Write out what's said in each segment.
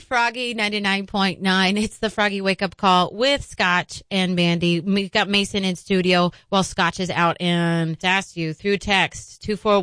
Froggy 99.9. It's the Froggy Wake Up Call with Scotch and Mandy. We've got Mason in studio while Scotch is out, and asked you through text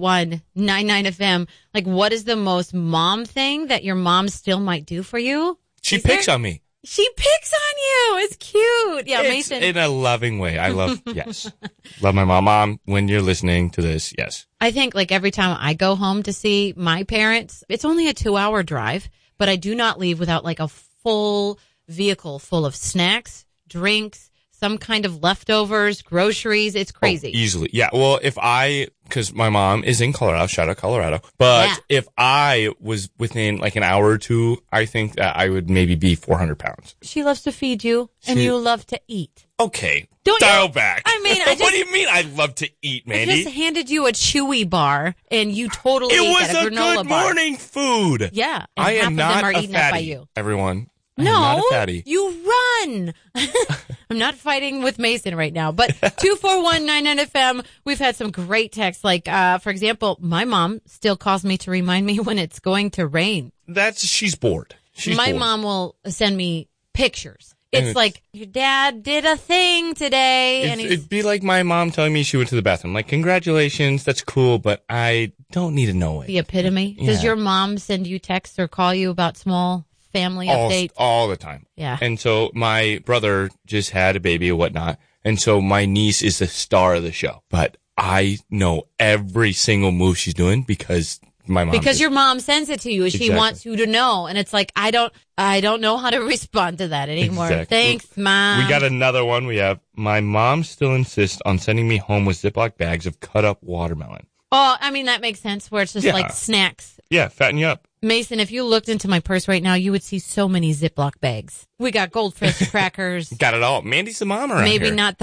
241-99FM, like, what is the most mom thing that your mom still might do for you? She picks on me. She picks on you. It's cute. Yeah, It's Mason. in a loving way. I love, yes. Love my mom. Mom, when you're listening to this, yes. I think like every time I go home to see my parents, it's only a 2-hour drive, but I do not leave without like a full vehicle full of snacks, drinks, some kind of leftovers, groceries. It's crazy. Oh, easily. Yeah. Well, because my mom is in Colorado, shout out Colorado. But if I was within like an hour or two, I think that I would maybe be 400 pounds. She loves to feed you and you love to eat. Okay. Don't dial you? back. I mean, what do you mean I love to eat, Mandy? I just handed you a Chewy bar and you totally ate that, a granola bar. It was a good morning food. Yeah. And I half am of not them are a eaten up by fatty, you. everyone. No, I'm not a fatty. you run. I'm not fighting with Mason right now, but 241-99FM, we've had some great texts. Like, for example, my mom still calls me to remind me when it's going to rain. She's bored. My mom will send me pictures. It's like, your dad did a thing today. It'd be like my mom telling me she went to the bathroom. Like, congratulations, that's cool, but I don't need to know it. The epitome. Yeah. Does your mom send you texts or call you about small family updates? All the time. Yeah. And so my brother just had a baby or whatnot. And so my niece is the star of the show. But I know every single move she's doing because my mom. Because your mom sends it to you. She Exactly. wants you to know. And it's like, I don't know how to respond to that anymore. Exactly. Thanks, Mom. We got another one. We have, my mom still insists on sending me home with Ziploc bags of cut up watermelon. Oh, I mean, that makes sense where it's just like snacks. Yeah, fatten you up. Mason, if you looked into my purse right now, you would see so many Ziploc bags. We got goldfish crackers. Got it all. Mandy's the mom around Maybe here. not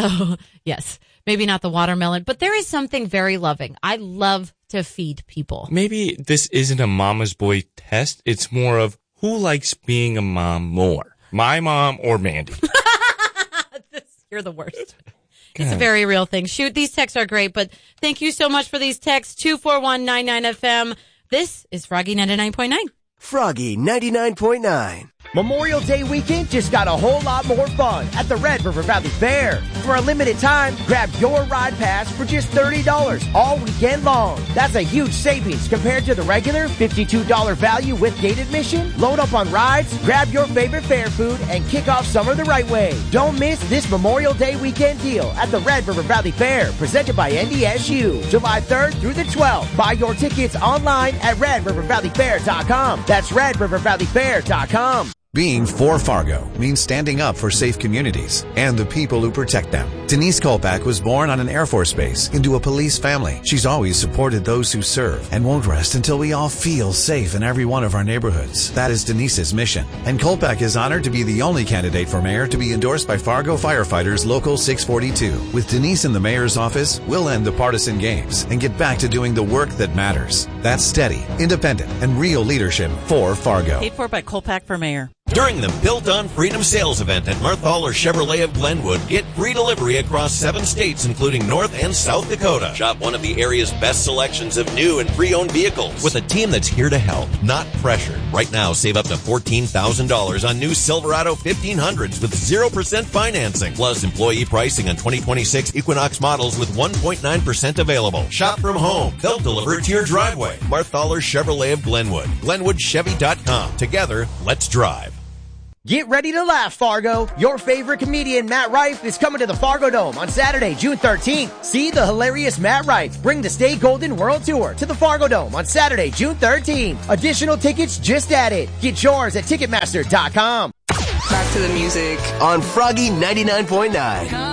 maybe not the watermelon, but there is something very loving. I love to feed people. Maybe this isn't a mama's boy test. It's more of who likes being a mom more, my mom or Mandy. You're the worst. It's a very real thing. Shoot, these texts are great, but thank you so much for these texts. 241-99FM. This is Froggy 99.9. Froggy 99.9. Memorial Day weekend just got a whole lot more fun at the Red River Valley Fair. For a limited time, grab your ride pass for just $30 all weekend long. That's a huge savings compared to the regular $52 value with gate admission. Load up on rides, grab your favorite fair food, and kick off summer the right way. Don't miss this Memorial Day weekend deal at the Red River Valley Fair, presented by NDSU, July 3rd through the 12th. Buy your tickets online at RedRiverValleyFair.com. That's RedRiverValleyFair.com. Being for Fargo means standing up for safe communities and the people who protect them. Denise Kolpak was born on an Air Force base into a police family. She's always supported those who serve and won't rest until we all feel safe in every one of our neighborhoods. That is Denise's mission. And Kolpak is honored to be the only candidate for mayor to be endorsed by Fargo Firefighters Local 642. With Denise in the mayor's office, we'll end the partisan games and get back to doing the work that matters. That's steady, independent, and real leadership for Fargo. Paid for by Kolpak for mayor. During the Built on Freedom sales event at Marthaler Chevrolet of Glenwood, get free delivery across 7 states, including North and South Dakota. Shop one of the area's best selections of new and pre-owned vehicles with a team that's here to help, not pressure. Right now, save up to $14,000 on new Silverado 1500s with 0% financing, plus employee pricing on 2026 Equinox models with 1.9% available. Shop from home. They'll deliver it to your driveway. Marthaler Chevrolet of Glenwood. GlenwoodChevy.com. Together, let's drive. Get ready to laugh, Fargo. Your favorite comedian, Matt Rife, is coming to the Fargo Dome on Saturday, June 13th. See the hilarious Matt Rife bring the Stay Golden World Tour to the Fargo Dome on Saturday, June 13th. Additional tickets just added. Get yours at Ticketmaster.com. Back to the music On Froggy 99.9.